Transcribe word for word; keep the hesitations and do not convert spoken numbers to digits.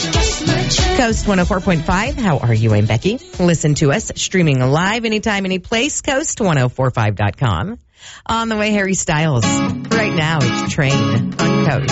Coast one oh four point five. How are you? I'm Becky. Listen to us streaming live anytime, any place. Coast ten forty-five dot com. On the way, Harry Styles. Right now, it's Train on Coast.